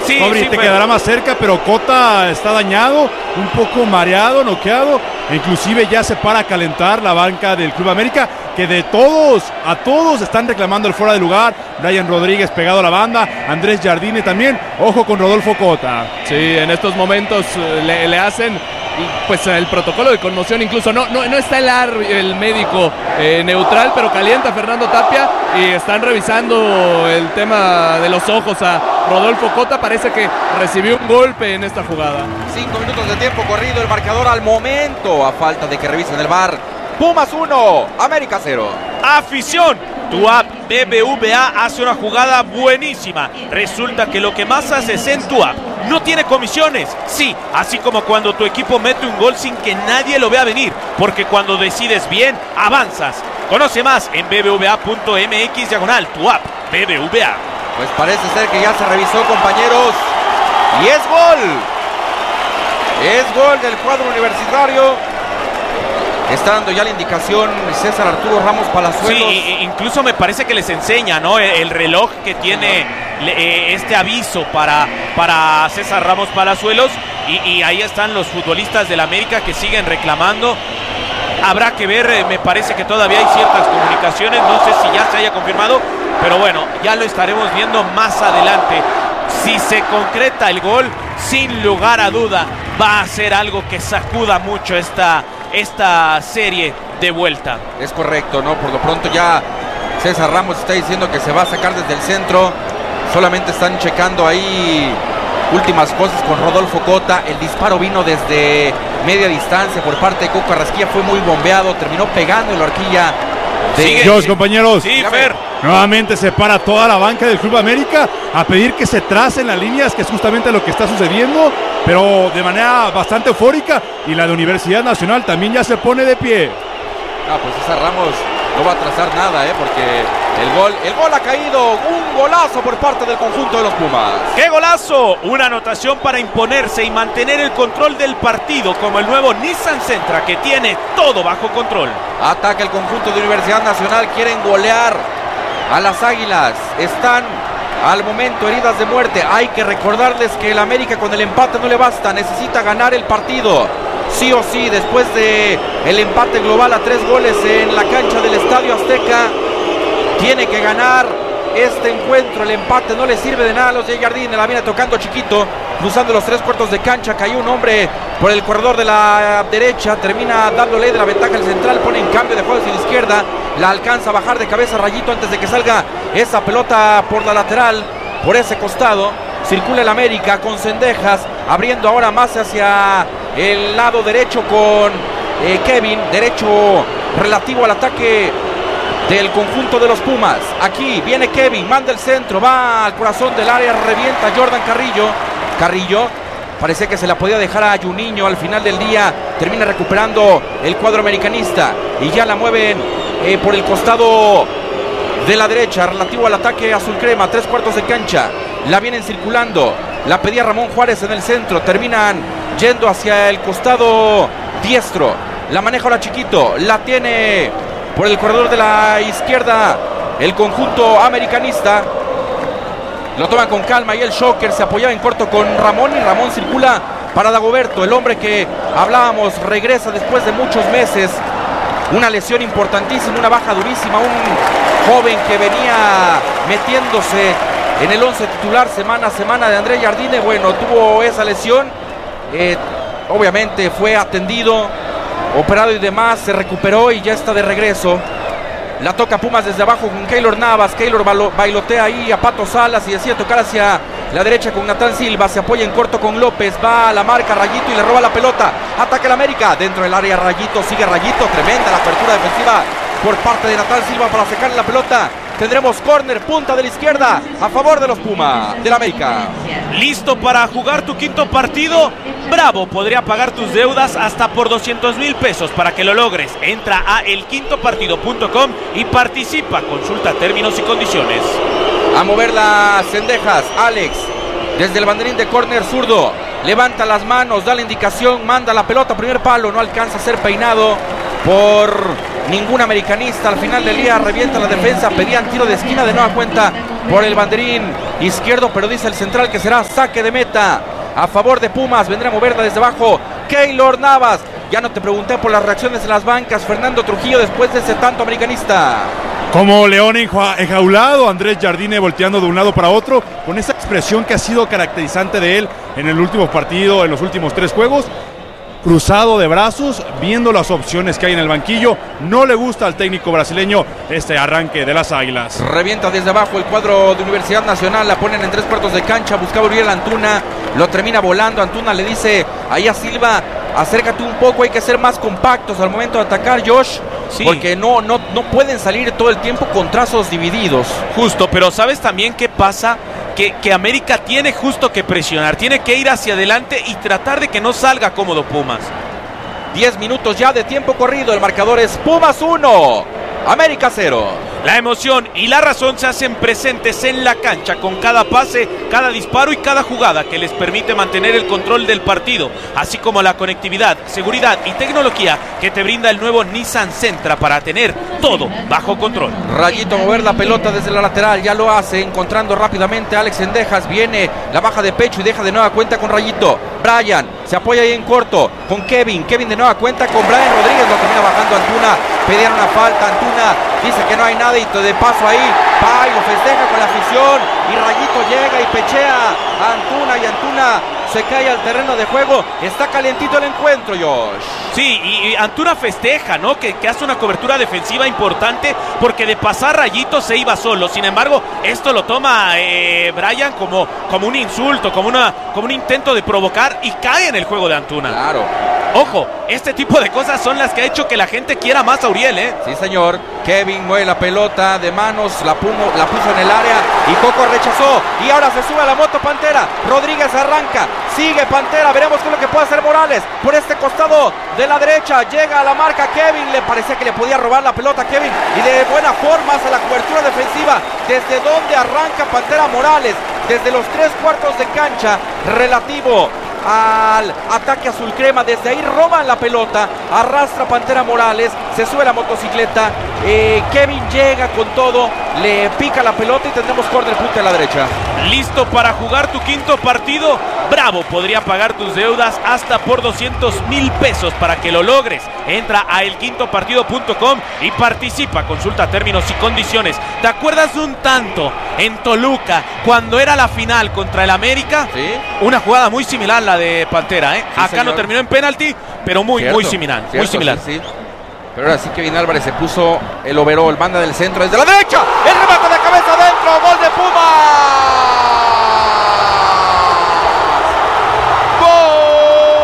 Sí, Fabri, te quedará más cerca, pero Cota está dañado, un poco mareado, noqueado, e inclusive ya se para a calentar la banca del Club América, que a todos están reclamando el fuera de lugar. Brian Rodríguez pegado a la banda, Andrés Jardine también, ojo con Rodolfo Cota. Sí, en estos momentos le hacen pues el protocolo de conmoción, incluso no está el médico neutral, pero calienta Fernando Tapia y están revisando el tema de los ojos a Rodolfo Cota. Parece que recibió un golpe en esta jugada. 5 minutos de tiempo corrido, el marcador al momento, a falta de que revisen el VAR. Pumas 1, América 0. Afición, tu app BBVA hace una jugada buenísima. Resulta que lo que más haces en tu app no tiene comisiones. Sí, así como cuando tu equipo mete un gol sin que nadie lo vea venir. Porque cuando decides bien, avanzas. Conoce más en bbva.mx/, tu app BBVA. Pues parece ser que ya se revisó, compañeros. Y es gol. Es gol del cuadro universitario. Está dando ya la indicación César Arturo Ramos Palazuelos. Sí, incluso me parece que les enseña, ¿no? El reloj que tiene este aviso para César Ramos Palazuelos. Y ahí están los futbolistas del América que siguen reclamando. Habrá que ver, me parece que todavía hay ciertas comunicaciones. No sé si ya se haya confirmado, pero bueno, ya lo estaremos viendo más adelante. Si se concreta el gol, sin lugar a duda, va a ser algo que sacuda mucho esta serie de vuelta. Es correcto, ¿no? Por lo pronto ya César Ramos está diciendo que se va a sacar desde el centro. Solamente están checando ahí últimas cosas con Rodolfo Cota. El disparo vino desde media distancia por parte de Coco Carrasquilla. Fue muy bombeado, terminó pegando en la horquilla de... Dios, compañeros. Sí, Fer. Nuevamente se para toda la banca del Club América a pedir que se tracen las líneas, que es justamente lo que está sucediendo, pero de manera bastante eufórica, y la de Universidad Nacional también ya se pone de pie. Pues César Ramos no va a trazar nada, porque el gol ha caído, un golazo por parte del conjunto de los Pumas. ¡Qué golazo! Una anotación para imponerse y mantener el control del partido, como el nuevo Nissan Sentra, que tiene todo bajo control. Ataca el conjunto de Universidad Nacional, quieren golear a las Águilas, están al momento heridas de muerte. Hay que recordarles que el América con el empate no le basta, necesita ganar el partido sí o sí, después de el empate global a 3 goles en la cancha del Estadio Azteca. Tiene que ganar este encuentro, el empate no le sirve de nada a los de Jardine. La viene tocando chiquito, cruzando los 3 cuartos de cancha, cayó un hombre por el corredor de la derecha, termina dándole de la ventaja al central, pone en cambio de juego hacia la izquierda, la alcanza a bajar de cabeza Rayito antes de que salga esa pelota por la lateral, por ese costado. Circula el América con Cendejas, abriendo ahora más hacia el lado derecho con Kevin, derecho relativo al ataque del conjunto de los Pumas. Aquí viene Kevin, manda el centro, va al corazón del área, revienta Jordan Carrillo, parecía que se la podía dejar a Juninho al final del día, termina recuperando el cuadro americanista y ya la mueven por el costado de la derecha, relativo al ataque azul crema, 3 cuartos de cancha, la vienen circulando, la pedía Ramón Juárez en el centro, terminan yendo hacia el costado diestro, la maneja ahora Chiquito, la tiene por el corredor de la izquierda el conjunto americanista, lo toman con calma y el Shocker se apoyaba en corto con Ramón y Ramón circula para Dagoberto, el hombre que hablábamos regresa después de muchos meses, una lesión importantísima, una baja durísima, un joven que venía metiéndose en el 11 titular semana a semana de Andrés Jardine. Bueno, tuvo esa lesión, obviamente fue atendido, operado y demás, se recuperó y ya está de regreso. La toca Pumas desde abajo con Keylor Navas, Keylor bailotea ahí a Pato Salas y decide tocar hacia la derecha con Natán Silva, se apoya en corto con López, va a la marca Rayito y le roba la pelota, ataca el América, dentro del área Rayito, sigue Rayito, tremenda la apertura defensiva por parte de Natán Silva para sacar la pelota. Tendremos córner, punta de la izquierda a favor de los Pumas del América. ¿Listo para jugar tu quinto partido? Bravo podría pagar tus deudas hasta por 200,000 pesos. Para que lo logres, entra a elquintopartido.com y participa. Consulta términos y condiciones. A mover las Cendejas, Alex, desde el banderín de córner zurdo, levanta las manos, da la indicación, manda la pelota, primer palo, no alcanza a ser peinado por ningún americanista. Al final del día revienta la defensa, pedían tiro de esquina de nueva cuenta por el banderín izquierdo, pero dice el central que será saque de meta a favor de Pumas. Vendrá a moverla desde abajo Keylor Navas. Ya no te pregunté por las reacciones en las bancas. Fernando Trujillo después de ese tanto americanista. Como león enjaulado, Andrés Jardine volteando de un lado para otro, con esa expresión que ha sido caracterizante de él en el último partido, en los últimos 3 juegos. Cruzado de brazos, viendo las opciones que hay en el banquillo. No le gusta al técnico brasileño este arranque de las Águilas. Revienta desde abajo el cuadro de Universidad Nacional. La ponen en 3 cuartos de cancha. Buscaba Uriel Antuna. Lo termina volando. Antuna le dice ahí a Silva: acércate un poco, hay que ser más compactos al momento de atacar, Josh. Sí. Porque no pueden salir todo el tiempo con trazos divididos. Justo, pero ¿sabes también qué pasa? Que América tiene justo que presionar, tiene que ir hacia adelante y tratar de que no salga cómodo Pumas. 10 minutos ya de tiempo corrido, el marcador es Pumas 1, América 0. La emoción y la razón se hacen presentes en la cancha con cada pase, cada disparo y cada jugada que les permite mantener el control del partido, así como la conectividad, seguridad y tecnología que te brinda el nuevo Nissan Sentra para tener todo bajo control. Rayito a mover la pelota desde la lateral, ya lo hace, encontrando rápidamente a Alex Endejas. Viene la baja de pecho y deja de nueva cuenta con Rayito. Brian se apoya ahí en corto con Kevin de nueva cuenta con Brian Rodríguez. Lo termina bajando Antuna. Pedían una falta, Antuna dice que no hay nada y de paso ahí va y lo festeja con la afición, y Rayito llega y pechea a Antuna, y Antuna se cae al terreno de juego. Está calientito el encuentro, Josh. Sí, y Antuna festeja, ¿no? Que hace una cobertura defensiva importante, porque de pasar Rayito se iba solo. Sin embargo, esto lo toma Brian como un insulto, como un intento de provocar, y cae en el juego de Antuna. Claro. Ojo, este tipo de cosas son las que ha hecho que la gente quiera más a Uriel, ¿eh? Sí, señor. Kevin mueve la pelota de manos, la puso en el área y Coco rechazó. Y ahora se sube a la moto Pantera. Rodríguez arranca. Sigue Pantera. Veremos qué es lo que puede hacer Morales. Por este costado de la derecha llega a la marca Kevin. Le parecía que le podía robar la pelota a Kevin. Y de buena forma hace la cobertura defensiva. Desde donde arranca Pantera Morales. Desde los 3 cuartos de cancha relativo al ataque azul crema. Desde ahí roban la pelota, arrastra Pantera Morales, se sube la motocicleta, Kevin llega con todo, le pica la pelota y tendremos córner punta a la derecha. ¿Listo para jugar tu quinto partido? Bravo podría pagar tus deudas hasta por 200,000 pesos para que lo logres. Entra a elquintopartido.com y participa. Consulta términos y condiciones. ¿Te acuerdas de un tanto en Toluca cuando era la final contra el América? Sí. Una jugada muy similar a la de Pantera, ¿eh? Sí, acá señor. No terminó en penalti, pero muy similar. Cierto, muy similar. Sí. Pero ahora sí Kevin Álvarez se puso el overall, banda del centro desde la derecha. El remate de cabeza adentro, gol de Pumas.